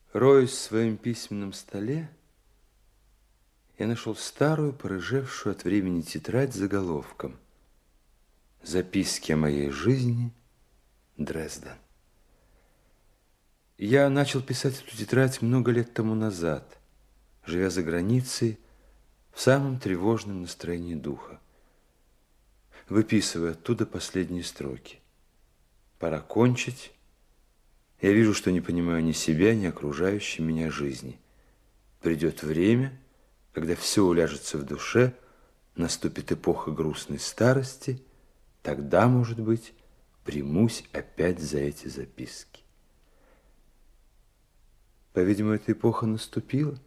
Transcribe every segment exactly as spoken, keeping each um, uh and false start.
Роясь в своем письменном столе, я нашел старую, порыжевшую от времени тетрадь с заголовком «Записки о моей жизни. Дрезден». Я начал писать эту тетрадь много лет тому назад, живя за границей в самом тревожном настроении духа, выписывая оттуда последние строки. Пора кончить. Я вижу, что не понимаю ни себя, ни окружающей меня жизни. Придет время, когда все уляжется в душе, наступит эпоха грустной старости, тогда, может быть, примусь опять за эти записки. По-видимому, эта эпоха наступила.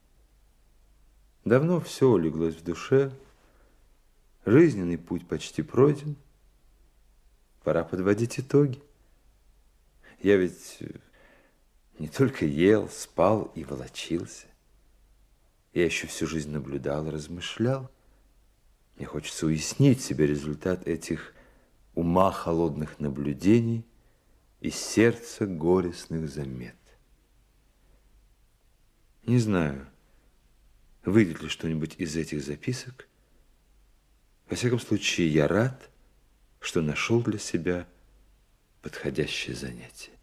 Давно все улеглось в душе, жизненный путь почти пройден, пора подводить итоги. Я ведь не только ел, спал и волочился. Я еще всю жизнь наблюдал и размышлял. Мне хочется уяснить себе результат этих ума холодных наблюдений и сердца горестных замет. Не знаю, выйдет ли что-нибудь из этих записок. Во всяком случае, я рад, что нашел для себя подходящее занятие.